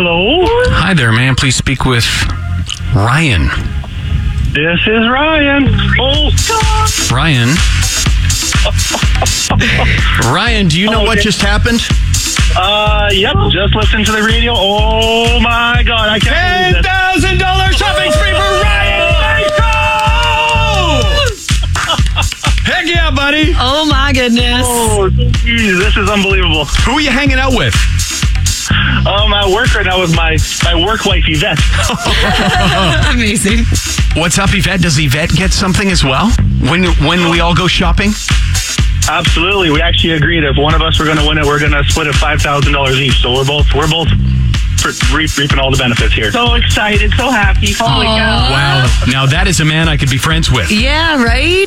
Hello? Hi there, man. Please speak with Ryan. This is Ryan. Oh, God. Ryan. Ryan, do you know what just happened? Yep, just listen to the radio. Oh, my God. I can't believe this. $10,000 shopping spree for Ryan! Heck yeah, buddy. Oh, my goodness. Oh, geez, this is unbelievable. Who are you hanging out with? I'm at work right now with my work wife, Yvette. Amazing. What's up, Yvette? Does Yvette get something as well when we all go shopping? Absolutely. We actually agreed if one of us were going to win it, we're going to split it $5,000 each. So we're both reaping all the benefits here. So excited, so happy. Holy cow. Wow. Now that is a man I could be friends with. Yeah, right?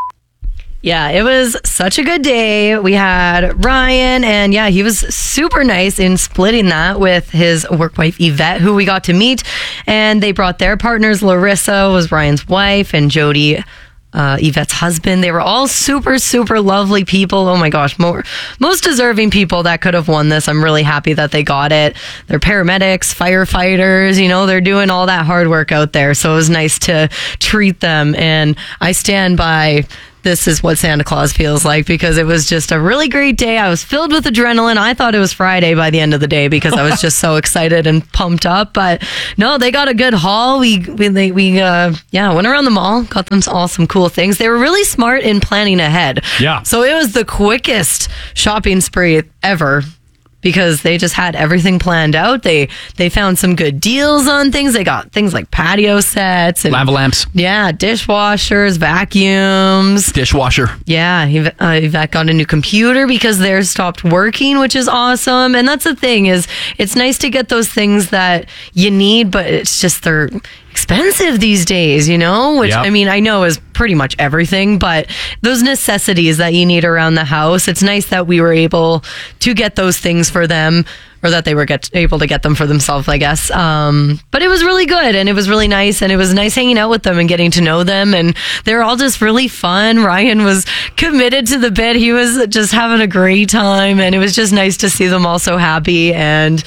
Yeah, it was such a good day. We had Ryan, and yeah, he was super nice in splitting that with his work wife, Yvette, who we got to meet. And they brought their partners. Larissa was Ryan's wife, and Jody, Yvette's husband. They were all super, super lovely people. Oh my gosh, most deserving people that could have won this. I'm really happy that they got it. They're paramedics, firefighters, they're doing all that hard work out there. So it was nice to treat them. And I stand by, this is what Santa Claus feels like, because it was just a really great day. I was filled with adrenaline. I thought it was Friday by the end of the day because I was just so excited and pumped up. But no, they got a good haul. We went around the mall, got them all some cool things. They were really smart in planning ahead. Yeah. So it was the quickest shopping spree ever, because they just had everything planned out. They found some good deals on things. They got things like patio sets and lava lamps. Yeah, dishwashers, vacuums. Dishwasher. Yeah, Yvette got a new computer because theirs stopped working, which is awesome. And that's the thing, is it's nice to get those things that you need, but it's just they're expensive these days, which Yep. I mean, I know is pretty much everything, but those necessities that you need around the house, it's nice that we were able to get those things for them, or that they were able to get them for themselves, I guess. But it was really good, and it was really nice, and it was nice hanging out with them and getting to know them, and they're all just really fun. Ryan was committed to the bit. He was just having a great time, and it was just nice to see them all so happy, and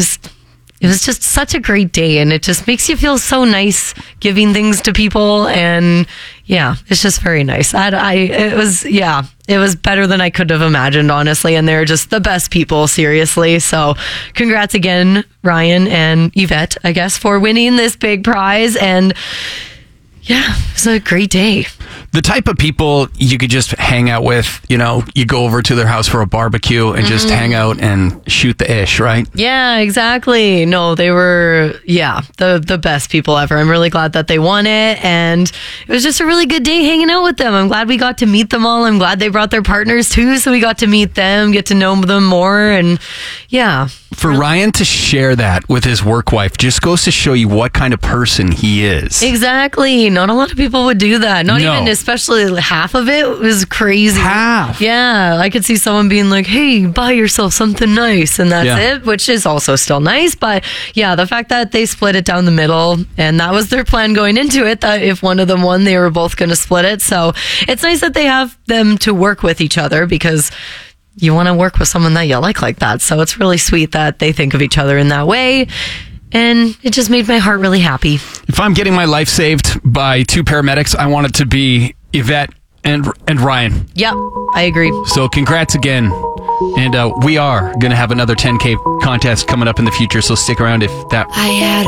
it was just such a great day, and it just makes you feel so nice giving things to people. And yeah, it's just very nice. It was better than I could have imagined, honestly. And they're just the best people, seriously. So congrats again, Ryan and Yvette, I guess, for winning this big prize. And yeah, it was a great day. The type of people you could just hang out with, you go over to their house for a barbecue and just hang out and shoot the ish, right? Yeah, exactly. No, they were, the best people ever. I'm really glad that they won it, and it was just a really good day hanging out with them. I'm glad we got to meet them all. I'm glad they brought their partners too, so we got to meet them, get to know them more, and yeah. For Ryan to share that with his work wife just goes to show you what kind of person he is. Exactly. Not a lot of people would do that. Not even, especially half of it was crazy. Half? Yeah. I could see someone being like, hey, buy yourself something nice, and that's it, which is also still nice. But yeah, the fact that they split it down the middle, and that was their plan going into it, that if one of them won, they were both going to split it. So it's nice that they have them to work with each other, because you want to work with someone that you like that. So it's really sweet that they think of each other in that way. And it just made my heart really happy. If I'm getting my life saved by two paramedics, I want it to be Yvette and Ryan. Yep, I agree. So congrats again. And we are going to have another 10K contest coming up in the future. So stick around if that... I had